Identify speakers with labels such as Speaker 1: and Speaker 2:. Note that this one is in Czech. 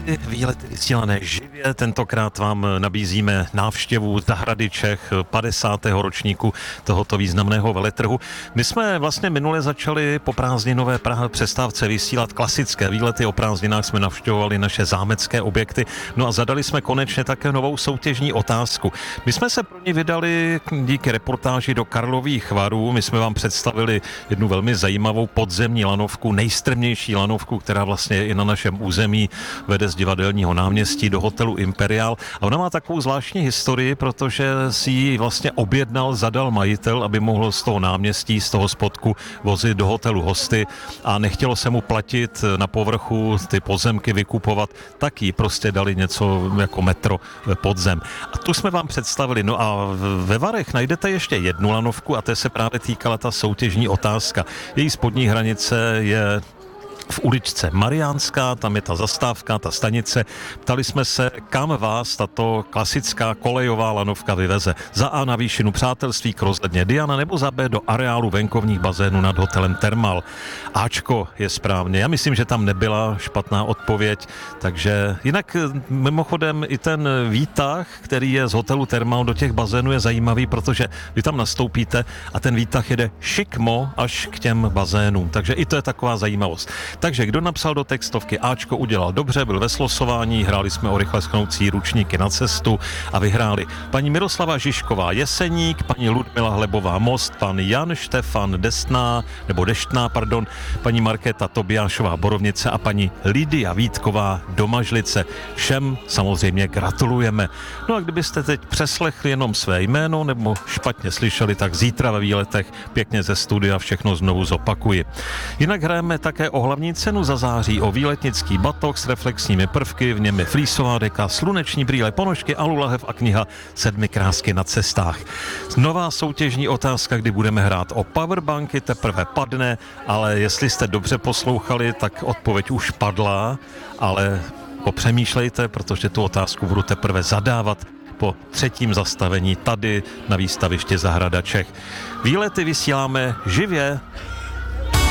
Speaker 1: Výlety vysílané živě. Tentokrát vám nabízíme návštěvu Zahrady Čech 50. ročníku tohoto významného veletrhu. My jsme vlastně minule začali po prázdninové přestávce vysílat klasické výlety. O prázdninách jsme navštěvovali naše zámecké objekty. No a zadali jsme konečně také novou soutěžní otázku. My jsme se pro ní vydali díky reportáži do Karlových Varů. My jsme vám představili jednu velmi zajímavou podzemní lanovku, nejstrmější lanovku, která vlastně je i na našem území, vede z Divadelního náměstí do hotelu Imperial. A ona má takovou zvláštní historii, protože si ji vlastně zadal majitel, aby mohl z toho náměstí, z toho spodku vozit do hotelu hosty a nechtělo se mu platit na povrchu ty pozemky vykupovat, tak jí prostě dali něco jako metro podzem. A tu jsme vám představili. No a ve Varech najdete ještě jednu lanovku a té se právě týkala ta soutěžní otázka. Její spodní hranice je v uličce Mariánská, tam je ta zastávka, ta stanice. Ptali jsme se, kam vás tato klasická kolejová lanovka vyveze. Za A na výšinu Přátelství k rozhledně Diana nebo za B do areálu venkovních bazénů nad hotelem Thermal. Ačko je správně. Já myslím, že tam nebyla špatná odpověď, takže jinak mimochodem i ten výtah, který je z hotelu Thermal do těch bazénů, je zajímavý, protože vy tam nastoupíte a ten výtah jede šikmo až k těm bazénům. Takže i to je taková zajímavost. Takže kdo napsal do textovky Ačko, udělal dobře, byl ve slosování, hráli jsme o rychle schnoucí ručníky na cestu a vyhráli paní Miroslava Žižková Jeseník, paní Ludmila Hlebová Most, pan Jan Štefan Deštná, paní Markéta Tobiášová Borovnice a paní Lidia Vítková Domažlice. Všem samozřejmě gratulujeme. No a kdybyste teď přeslechli jenom své jméno nebo špatně slyšeli, tak zítra ve výletech pěkně ze studia všechno znovu zopakuji. Jinak hrajeme také o hlavní cenu za září, o výletnický batoh s reflexními prvky, v něm je flísová deka, sluneční brýle, ponožky, alulahev a kniha 7 krásky na cestách. Nová soutěžní otázka, kdy budeme hrát o powerbanky, teprve padne, ale jestli jste dobře poslouchali, tak odpověď už padla, ale popřemýšlejte, protože tu otázku budu teprve zadávat po třetím zastavení tady na výstavišti Zahrada Čech. Výlety vysíláme živě.